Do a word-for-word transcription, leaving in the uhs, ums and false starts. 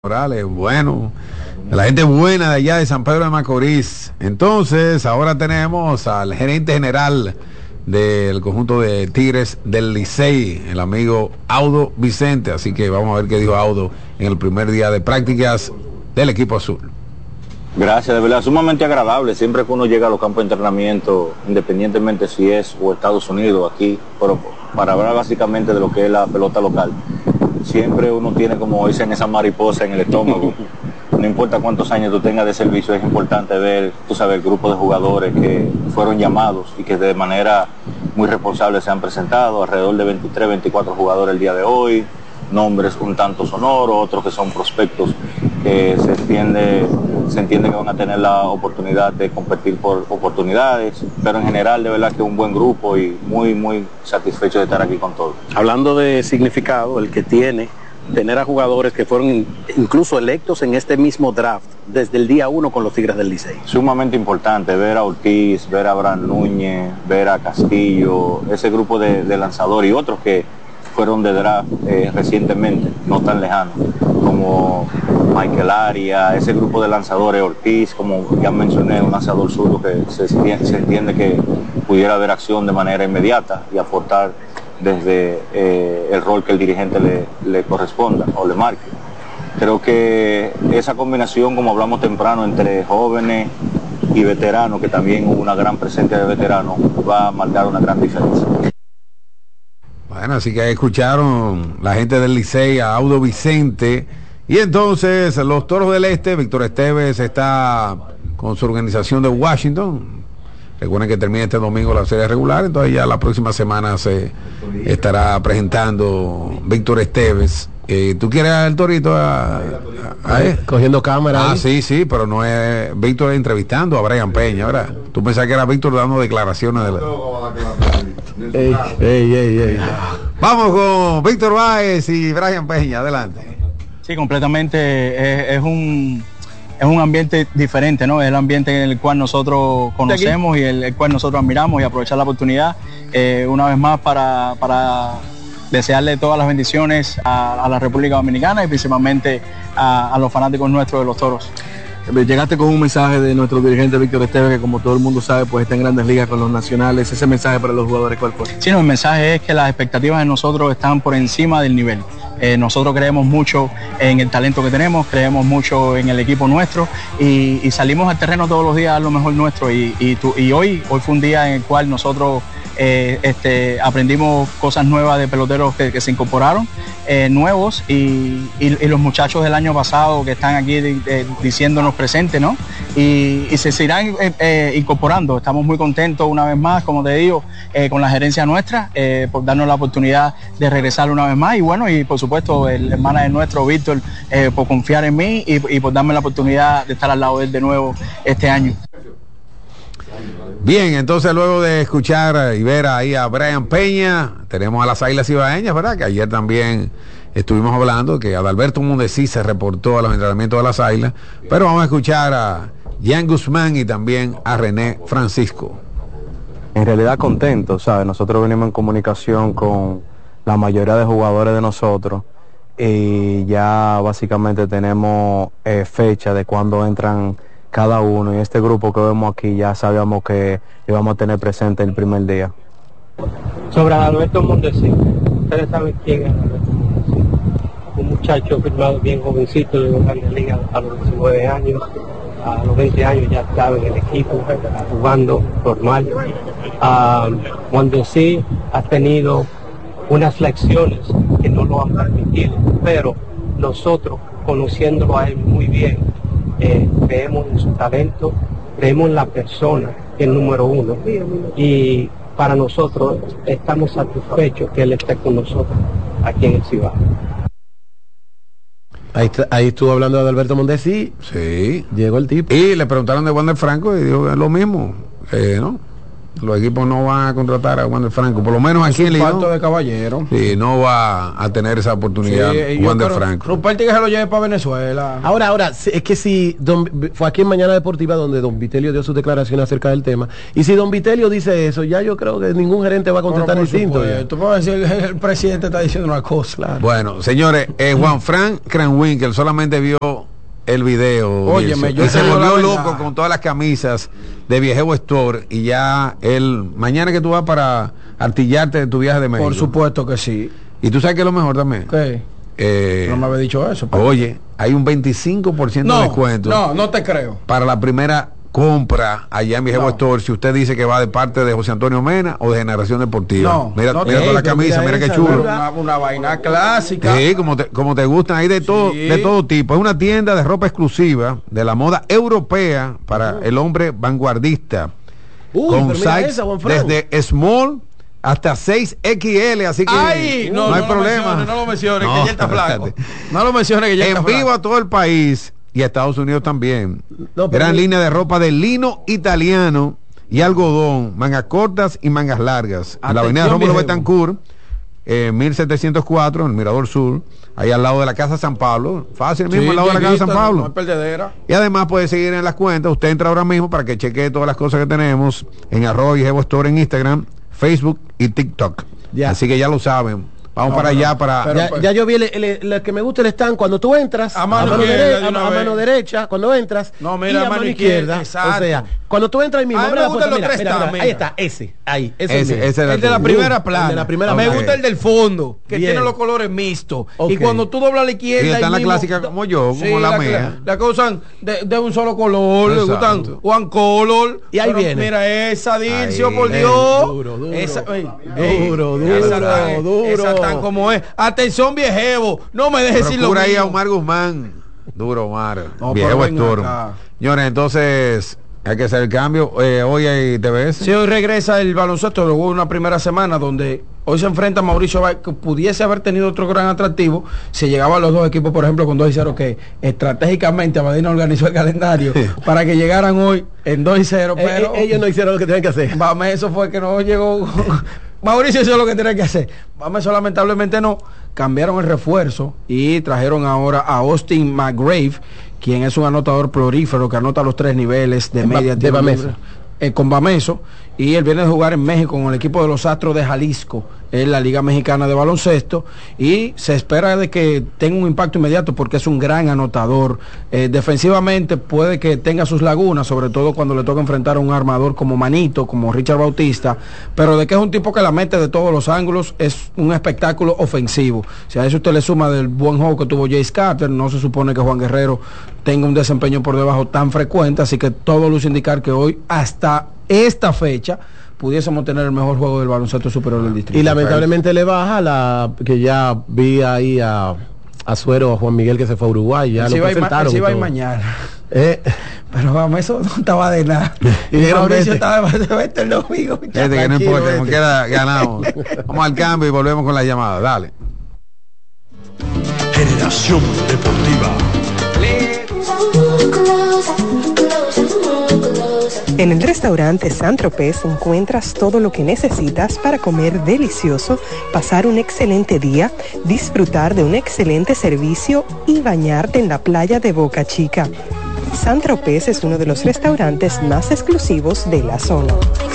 Morales, bueno, de la gente buena de allá de San Pedro de Macorís. Entonces, ahora tenemos al gerente general del conjunto de Tigres del Licey, el amigo Audo Vicente. Así que vamos a ver qué dijo Audo en el primer día de prácticas del equipo azul. Gracias, de verdad, sumamente agradable. Siempre que uno llega a los campos de entrenamiento, independientemente si es o Estados Unidos, aquí, pero para hablar básicamente de lo que es la pelota local, siempre uno tiene, como dicen, esa mariposa en el estómago. No importa cuántos años tú tengas de servicio, es importante ver, tú sabes, el grupo de jugadores que fueron llamados y que de manera muy responsable se han presentado, alrededor de veintitrés, veinticuatro jugadores el día de hoy, nombres un tanto sonoros, otros que son prospectos que se entiende, se entiende que van a tener la oportunidad de competir por oportunidades, pero en general de verdad que un buen grupo y muy, muy satisfecho de estar aquí con todos. Hablando de significado, el que tiene tener a jugadores que fueron incluso electos en este mismo draft desde el día uno con los Tigres del Licey. Sumamente importante ver a Ortiz, ver a Abraham Núñez, ver a Castillo, ese grupo de, de lanzadores y otros que fueron de draft eh, recientemente, no tan lejanos, como Michael Arias, ese grupo de lanzadores, Ortiz, como ya mencioné, un lanzador zurdo que se, se entiende que pudiera haber acción de manera inmediata y aportar desde eh, el rol que el dirigente le, le corresponda o le marque. Creo que esa combinación, como hablamos temprano, entre jóvenes y veteranos, que también hubo una gran presencia de veteranos, va a marcar una gran diferencia. Bueno, así que escucharon la gente del Licey a Audo Vicente. Y entonces los Toros del Este, Víctor Esteves está con su organización de Washington. Recuerden que termina este domingo la serie regular, entonces ya la próxima semana se estará presentando Víctor Esteves. Eh, ¿Tú quieres al Torito a, a, a, a cogiendo cámara? Ah, ahí. sí, sí, pero no es Víctor entrevistando a Brian Peña, ¿verdad? Tú pensás que era Víctor dando declaraciones de la... Ey, ey, ey, ey. Vamos con Víctor Báez y Brian Peña, adelante. Sí, completamente, es, es un es un ambiente diferente, ¿no? Es el ambiente en el cual nosotros conocemos y el, el cual nosotros admiramos, y aprovechar la oportunidad eh, una vez más para, para desearle todas las bendiciones a, a la República Dominicana y principalmente a, a los fanáticos nuestros de los Toros. Llegaste con un mensaje de nuestro dirigente Víctor Esteves, que como todo el mundo sabe, pues está en Grandes Ligas con los nacionales. Ese mensaje para los jugadores, ¿cuál fue? Sí, no, el mensaje es que las expectativas de nosotros están por encima del nivel. Eh, nosotros creemos mucho en el talento que tenemos, creemos mucho en el equipo nuestro y, y salimos al terreno todos los días a dar lo mejor nuestro y, y, tu, y hoy, hoy fue un día en el cual nosotros eh, este, aprendimos cosas nuevas de peloteros que, que se incorporaron, eh, nuevos y, y, y los muchachos del año pasado que están aquí de, de, diciéndonos presentes, ¿no? Y, y se seguirán eh, eh, incorporando. Estamos muy contentos una vez más, como te digo, eh, con la gerencia nuestra, eh, por darnos la oportunidad de regresar una vez más y bueno, y por supuesto el hermano de nuestro Víctor eh, por confiar en mí y, y por darme la oportunidad de estar al lado de él de nuevo este año. Bien, entonces luego de escuchar y ver ahí a Brian Peña, tenemos a las Águilas Ibaeñas, ¿verdad? Que ayer también estuvimos hablando que Adalberto Mondesi se reportó a los entrenamientos de las Águilas, pero vamos a escuchar a Jan Guzmán y también a René Francisco. En realidad contento, ¿sabes? Nosotros venimos en comunicación con la mayoría de jugadores de nosotros y ya básicamente tenemos eh, fecha de cuándo entran cada uno, y este grupo que vemos aquí ya sabíamos que íbamos a tener presente el primer día. Sobre Alberto Mondesi, ustedes saben quién es Alberto Mondesi, un muchacho firmado bien jovencito, de la liga a los diecinueve años, a los veinte años ya estaba en el equipo jugando normal. Uh, Mondesi ha tenido unas lecciones que no lo han permitido, pero nosotros, conociéndolo a él muy bien, eh, creemos en su talento, creemos en la persona, que es el número uno, y para nosotros estamos satisfechos que él esté con nosotros aquí en el Cibao. Ahí, ahí estuvo hablando de Alberto Mondesi. Sí. Llegó el tipo. Y le preguntaron de Wander Franco y dijo lo mismo, eh, ¿no? los equipos no van a contratar a Wander Franco, por lo menos aquí en León. León. de caballero. Sí, no va a tener esa oportunidad sí, Wander Franco. Ruperti que se lo lleve para Venezuela. Ahora, ahora, es que si don, fue aquí en Mañana Deportiva donde don Vitelio dio sus declaraciones acerca del tema, y si don Vitelio dice eso, ya yo creo que ningún gerente va a contestar distinto. Tú puedes decir, el, el presidente está diciendo una cosa. Claro. Bueno, señores, eh, Juan Frank Kranwinkel solamente vio el video. Óyeme, yo se volvió loco con todas las camisas de Viejevo Store y ya él, mañana que tú vas para artillarte de tu viaje de México. Por supuesto que sí. Y tú sabes que es lo mejor también. ¿Qué? Eh, no me había dicho eso. Pero... Oye, hay un veinticinco por ciento no, de descuento. No, no te creo. Para la primera compra allá en Viejevo no. Store, si usted dice que va de parte de José Antonio Mena o de Generación Deportiva. No, mira, no mira te, toda la camisa, mira, mira qué chulo. Una, una vaina clásica. Sí, como te, como te gustan, hay de todo, sí. de todo tipo. Es una tienda de ropa exclusiva de la moda europea para uh. el hombre vanguardista. Uh, con size desde small hasta seis equis ele, así que Ay, no, no hay no problema. Lo no lo menciones, no, que ya está flaco. No lo menciones, que ya está en flaco. En vivo a todo el país y a Estados Unidos también. No, Gran pero... línea de ropa de lino italiano y algodón, mangas cortas y mangas largas. Atención, en la avenida Rómulo Betancourt, eh, mil setecientos cuatro, en el Mirador Sur, ahí al lado de la Casa San Pablo. Fácil mismo, sí, al lado de la Casa San Pablo. No hay perdedera. Y además puede seguir en las cuentas. Usted entra ahora mismo para que chequee todas las cosas que tenemos en arroba Viejevo Store en Instagram, Facebook y TikTok. Ya. Así que ya lo saben. Vamos no, para allá para pero, ya, pues, ya yo vi el, el, el, el que me gusta el stand cuando tú entras a mano, a mano, izquierda, dere, a, a mano derecha cuando entras no, mira, y a mano, mano izquierda, izquierda o sea cuando tú entras ahí mismo me gustan los tres mira, mira, mira, ahí está ese ahí ese, ese, ese el de la primera plana de la primera me plana. gusta el del fondo que Bien. tiene los colores mixtos okay. y cuando tú doblas a la izquierda y está en la mismo, clásica como yo como sí, la, la mía la que usan de, de un solo color. Exacto. Le gustan one color y ahí pero viene mira esa Dircio ahí, por eh, Dios duro, duro, esa, ey, duro, ey, duro, esa tan, duro esa tan como es. Atención Viejevo, no me dejes decir lo procura ahí a mismo. Omar Guzmán, duro Omar, no, Viejevo Storm. Señores, entonces hay que hacer el cambio. Eh, hoy hay T V S. Sí, hoy regresa el baloncesto. Luego una primera semana donde hoy se enfrenta Mauricio Bay, que pudiese haber tenido otro gran atractivo si llegaban los dos equipos, por ejemplo, con dos y cero, que estratégicamente Abadina organizó el calendario para que llegaran hoy en dos y cero, pero eh, ellos no hicieron lo que tenían que hacer. Vamos, eso fue que no llegó. Mauricio hizo lo que tenía que hacer. Vamos, lamentablemente no. Cambiaron el refuerzo y trajeron ahora a Austin McGrave, quien es un anotador prolífero que anota los tres niveles de media de Bameso. Eh, con Bameso, y él viene de jugar en México con el equipo de los Astros de Jalisco en la Liga Mexicana de Baloncesto, y se espera de que tenga un impacto inmediato porque es un gran anotador. Eh, defensivamente puede que tenga sus lagunas, sobre todo cuando le toca enfrentar a un armador como Manito, como Richard Bautista, pero de que es un tipo que la mete de todos los ángulos, es un espectáculo ofensivo. Si a eso usted le suma del buen juego que tuvo Jace Carter, no se supone que Juan Guerrero tenga un desempeño por debajo tan frecuente, así que todo luce indicar que hoy, hasta esta fecha, pudiésemos tener el mejor juego del baloncesto superior del distrito. Y lamentablemente le baja la que ya vi ahí a, a Suero, a Juan Miguel, que se fue a Uruguay, ya sí lo presentaron. Sí, va a ir mañana. Eh. Pero vamos, eso no estaba de nada. Y dijeron, Mauricio estaba de vete el domingo. Este que no importa, como queda, ganamos. Vamos al cambio y volvemos con la llamada. Dale. Generación Deportiva. En el restaurante Saint-Tropez encuentras todo lo que necesitas para comer delicioso, pasar un excelente día, disfrutar de un excelente servicio y bañarte en la playa de Boca Chica. Saint-Tropez es uno de los restaurantes más exclusivos de la zona.